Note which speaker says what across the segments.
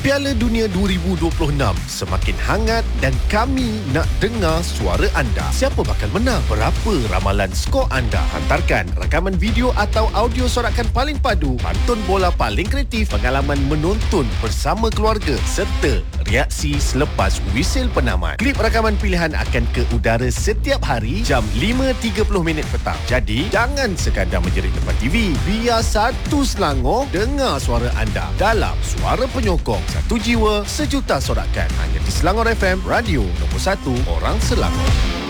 Speaker 1: Piala Dunia 2026 semakin hangat dan kami nak dengar suara anda. Siapa bakal menang? Berapa ramalan skor anda? Hantarkan rakaman video atau audio sorakan paling padu, pantun bola paling kreatif, pengalaman menonton bersama keluarga serta reaksi selepas wisil penamat. Klip rakaman pilihan akan ke udara setiap hari jam 5.30 petang. Jadi, jangan sekadar menjerit depan TV. Biar satu Selangor dengar suara anda dalam Suara Penyokong. Satu jiwa, sejuta sorakan. Hanya di Selangor FM, radio nombor 1 orang Selangor.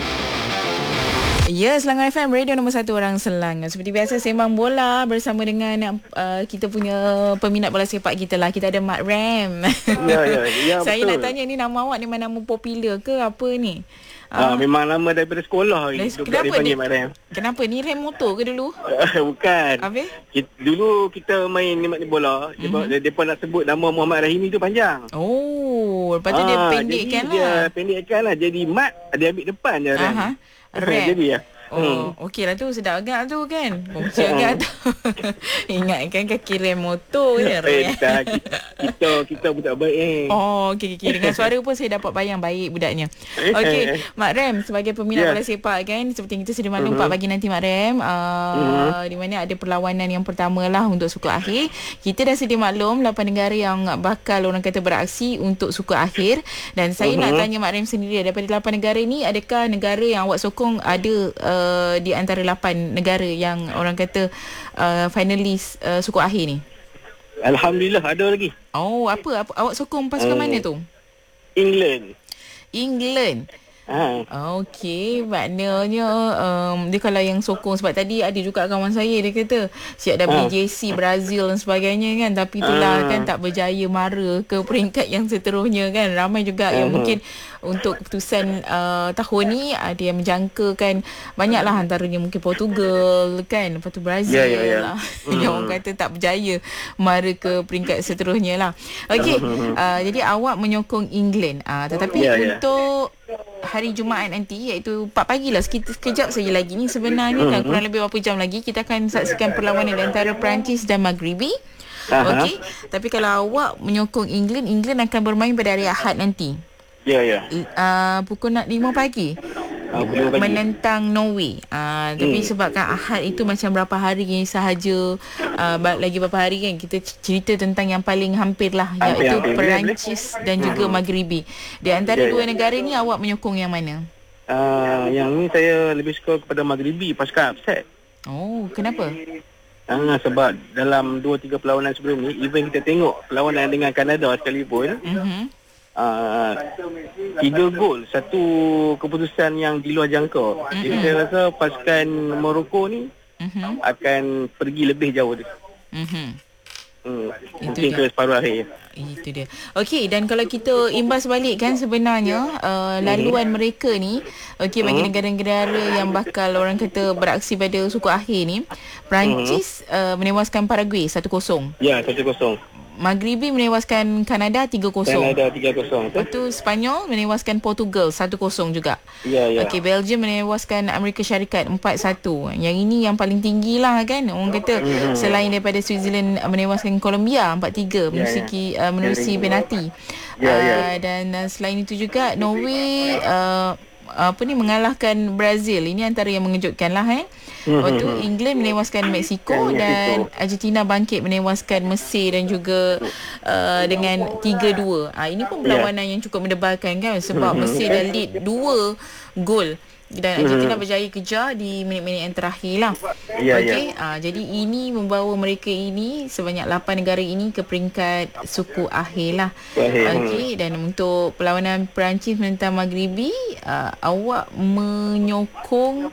Speaker 2: Ya, Selangor FM, radio nombor 1 orang Selangor. Seperti biasa, sembang bola bersama dengan kita punya peminat bola sepak kita lah. Kita ada Mak Ram.
Speaker 3: Ya,
Speaker 2: Saya
Speaker 3: betul.
Speaker 2: nak tanya, ni nama awak memang nama popular ke apa ni?
Speaker 3: Memang lama daripada sekolah.
Speaker 2: Kenapa ni?
Speaker 3: Mak Ram.
Speaker 2: Kenapa ni rem motor ke dulu?
Speaker 3: Bukan.
Speaker 2: Habis?
Speaker 3: Dulu kita main nikmat bola. Mereka nak sebut nama Muhammad Rahimi tu panjang.
Speaker 2: Oh, lepas tu dia pendekkan lah.
Speaker 3: Dia pendekkan lah. Jadi Mat, dia ambil depan je Ram.
Speaker 2: Ram.
Speaker 3: Jadi ya.
Speaker 2: Oh, okey lah tu. Sedap agak tu kan. Fungsi agak tu. Ingatkan kaki rem motor je.
Speaker 3: Kita pun tak baik
Speaker 2: Oh, okey. Dengan suara pun saya dapat bayang baik budaknya. Okey, Mak Ram sebagai peminat bola sepak kan, seperti kita sedia maklum 4 pagi nanti Mak Ram, di mana ada perlawanan yang pertama lah untuk suku akhir. Kita dah sedia maklum 8 negara yang bakal orang kata beraksi untuk suku akhir, dan saya nak tanya Mak Ram sendiri, daripada 8 negara ni, adakah negara yang awak sokong ada di antara 8 negara yang orang kata finalis suku akhir ni?
Speaker 3: Alhamdulillah ada lagi.
Speaker 2: Oh, apa awak sokong pasukan mana tu?
Speaker 3: England.
Speaker 2: Okey, maknanya dia kalau yang sokong, sebab tadi ada juga kawan saya, dia kata siap dah beli jersey Brazil dan sebagainya kan, tapi itulah kan tak berjaya mara ke peringkat yang seterusnya kan. Ramai juga yang mungkin untuk keputusan tahun ni ada yang menjangkakan banyaklah, antaranya mungkin Portugal kan, lepas tu Brazil lah yang orang kata tak berjaya mara ke peringkat seterusnya lah. Okey, jadi awak menyokong England, tetapi untuk hari Jumaat nanti, iaitu 4 pagi lah, sekejap saja lagi ni sebenarnya kan, kurang lebih berapa jam lagi kita akan saksikan perlawanan antara Perancis dan Maghribi. Okey, tapi kalau awak menyokong England akan bermain pada hari Ahad nanti. Pukul 5 pagi menentang Norway. Tapi sebabkan Ahad itu macam berapa hari sahaja, lagi berapa hari kan kita cerita tentang yang paling hampir lah, iaitu Perancis dan juga Maghribi. Di antara dua negara ni, awak menyokong yang mana?
Speaker 3: Yang ni saya lebih suka kepada Maghribi pasukan upset.
Speaker 2: Oh, kenapa?
Speaker 3: Sebab dalam 2-3 perlawanan sebelum ni, even kita tengok perlawanan dengan Kanada sekalipun, 3 gol, satu keputusan yang di luar jangka. Jadi saya rasa pasukan Morocco ni akan pergi lebih jauh dia. Mungkin ke separuh akhir.
Speaker 2: Itu dia. Okey, dan kalau kita imbas balik kan, sebenarnya laluan mereka ni, okey, bagi negara-negara yang bakal orang kata beraksi pada suku akhir ni, Perancis menewaskan Paraguay 1-0.
Speaker 3: Ya, 1-0.
Speaker 2: Maghribi menewaskan Kanada 3-0. Lepas tu Sepanyol menewaskan Portugal 1-0 juga. Okey, Belgium menewaskan Amerika Syarikat 4-1. Yang ini yang paling tinggi lah kan, orang kata, selain daripada Switzerland menewaskan Colombia 4-3 menerusi penalti. Dan selain itu juga Norway mengalahkan Brazil. Ini antara yang mengejutkan lah Lepas tu England menewaskan Mexico, dan Argentina bangkit menewaskan Mesir dan juga dengan 3-2. Ini pun perlawanan yang cukup mendebarkan kan, sebab Mesir dah lead 2 gol dan Argentina berjaya kejar di minit-minit yang terakhir lah. Jadi ini membawa mereka ini, sebanyak 8 negara ini, ke peringkat suku akhir lah. Okey, dan untuk perlawanan Perancis menentang Maghribi, awak menyokong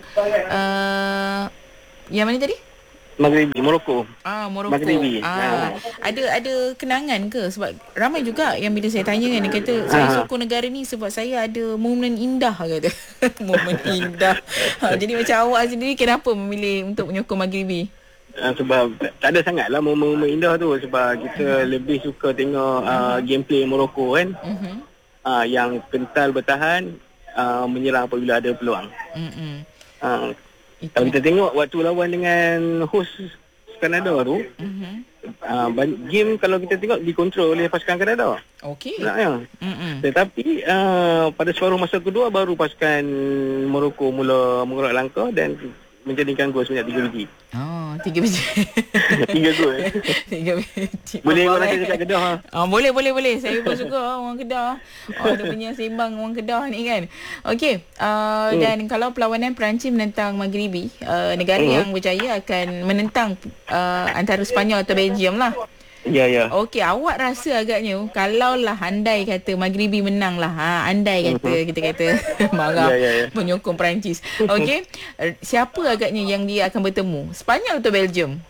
Speaker 2: yang mana tadi?
Speaker 3: Maghribi, Morocco.
Speaker 2: Morocco.
Speaker 3: Maghribi.
Speaker 2: Ada kenangan ke? Sebab ramai juga yang bila saya tanya kan, dia kata saya sokong negara ni sebab saya ada momen indah, kata. Momen indah. Jadi macam awak sendiri, kenapa memilih untuk menyokong Maghribi?
Speaker 3: Sebab tak ada sangat lah momen indah tu. Sebab kita lebih suka tengok gameplay Morocco kan. Yang kental bertahan, menyerang apabila ada peluang. Kalau kita tengok waktu lawan dengan host Kanada tu, game kalau kita tengok dikontrol oleh pasukan Kanada.
Speaker 2: Okey.
Speaker 3: Ya. Tetapi pada separuh masa kedua baru pasukan Morocco mula mengerak langkah dan menjadikan gol sebanyak 3 biji.
Speaker 2: 3 biji.
Speaker 3: 3 gol.
Speaker 2: 3 biji.
Speaker 3: Boleh orang kata dekat Kedah.
Speaker 2: Boleh. Saya pun suka orang Kedah. Dia punya sembang orang Kedah ni kan. Okey. Dan kalau perlawanan Perancis menentang Maghribi, negara yang berjaya akan menentang antara Sepanyol atau Belgium lah.
Speaker 3: Ya.
Speaker 2: Okey, awak rasa agaknya kalaulah andai kata Maghribi menang lah. Andai kata kita kata marah penyokong Perancis. Okey, siapa agaknya yang dia akan bertemu? Sepanyol atau Belgium?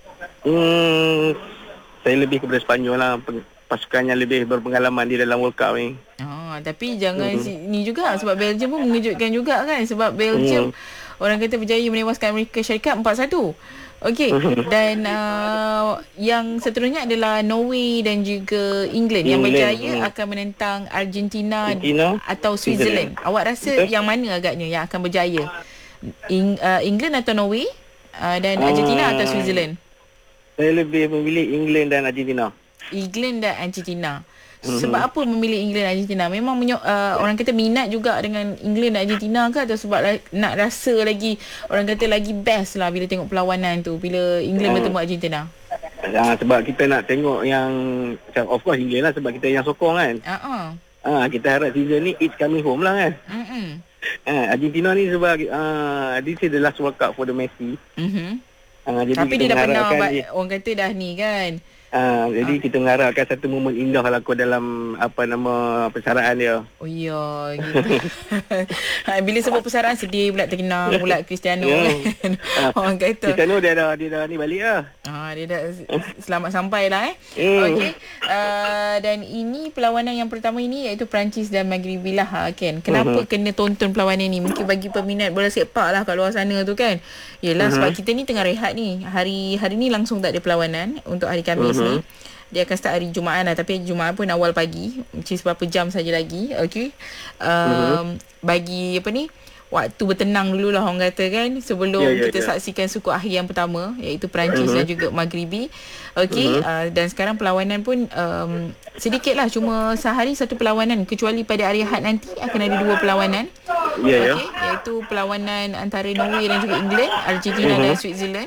Speaker 3: Saya lebih kepada Sepanyol lah. Pasukannya lebih berpengalaman di dalam World Cup ni.
Speaker 2: Tapi jangan ni juga sebab Belgium pun mengejutkan juga kan. Sebab Belgium orang kata berjaya menewaskan Amerika Syarikat 4-1. Okey, dan yang seterusnya adalah Norway dan juga England yang berjaya akan menentang Argentina atau Switzerland. Awak rasa yang mana agaknya yang akan berjaya? England atau Norway dan Argentina atau Switzerland?
Speaker 3: Saya lebih memilih England dan Argentina.
Speaker 2: England dan Argentina. Sebab apa memilih England dan Argentina? Memang orang kata minat juga dengan England dan Argentina ke, atau sebab nak rasa lagi, orang kata lagi best lah bila tengok perlawanan tu, bila England bertemu Argentina?
Speaker 3: Sebab kita nak tengok yang, of course England lah sebab kita yang sokong kan. Kita harap season ni it's coming home lah kan. Argentina ni sebab this is the last World Cup for the Messi.
Speaker 2: Tapi dia dah pernah orang kata dah ni kan.
Speaker 3: Jadi kita mengharapkan satu momen indah laku dalam persaraan dia.
Speaker 2: Oh ya, gitu. Bila sebut persaraan sedih pula terkenang pula Cristiano kan. Orang kata
Speaker 3: Cristiano dia dah ni balik lah.
Speaker 2: Dia dah selamat sampai lah Okey. Dan ini perlawanan yang pertama ini iaitu Perancis dan Maghribi lah kan. Kenapa kena tonton perlawanan ni? Mungkin bagi peminat bola sepak lah kat luar sana tu kan. Yelah sebab kita ni tengah rehat ni. Hari ni langsung tak ada perlawanan untuk hari Khamis. Dia akan start hari Jumaat lah. Tapi Jumaat pun awal pagi, which is berapa jam saja lagi. Okay. Bagi waktu bertenang dulu lah orang kata kan, sebelum kita saksikan suku akhir yang pertama, iaitu Perancis dan juga Maghribi. Okay. Dan sekarang perlawanan pun sedikit lah, cuma sehari satu perlawanan, kecuali pada hari Ahad nanti akan ada 2 perlawanan. Iaitu perlawanan antara Norway dan juga England, Argentina dan Switzerland.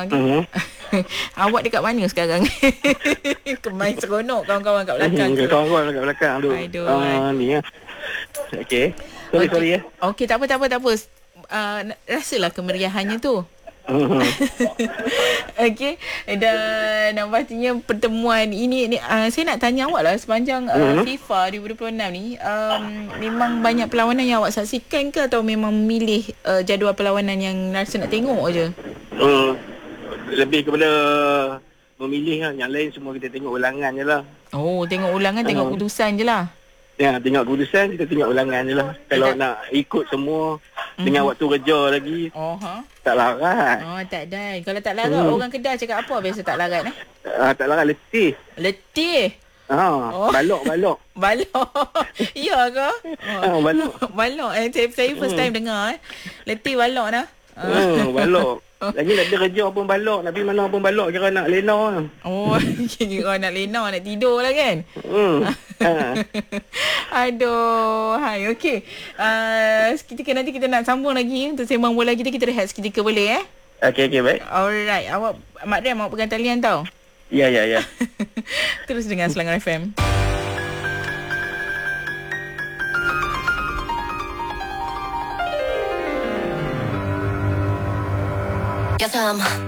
Speaker 2: Awak dekat mana sekarang? Kemai seronok kawan-kawan kat belakang.
Speaker 3: Kawan-kawan kat belakang tu. Ni ya. Okey. Sorry ya.
Speaker 2: Okey, tak apa. Rasalah kemeriahannya tu. Okey. Dan pastinya pertemuan ini saya nak tanya awak lah, sepanjang FIFA 2026 ni memang banyak perlawanan yang awak saksikan ke, atau memang memilih jadual perlawanan yang rasa nak tengok je?
Speaker 3: Lebih kepada memilih lah. Yang lain semua kita tengok ulangan je lah.
Speaker 2: Tengok ulangan, tengok keputusan je lah.
Speaker 3: Ya, tengok keputusan, kita tengok ulangan je lah. Kalau nak ikut semua dengan waktu kerja lagi, tak larat.
Speaker 2: Tak ada. Kalau tak larat, orang Kedah cakap apa biasa tak larat?
Speaker 3: Tak larat, letih.
Speaker 2: Letih?
Speaker 3: Balok.
Speaker 2: Ya ke? Balok. Saya first time dengar. Letih balok dah.
Speaker 3: Balok. Lagi nak kerja pun balok, nak pergi mana pun balok, kira nak lena.
Speaker 2: Kira nak lena, nak tidur lah kan. Aduh. Okey. Nanti kita nak sambung lagi untuk sembang bola kita rehat seketika, boleh
Speaker 3: Okey, baik.
Speaker 2: Alright. Mak Ram, awak pegang talian tau.
Speaker 3: Ya.
Speaker 2: Terus dengan Selangor FM.
Speaker 4: Yes,